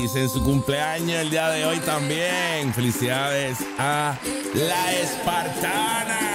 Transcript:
dice en su cumpleaños el día de hoy también. Felicidades a la Espartana.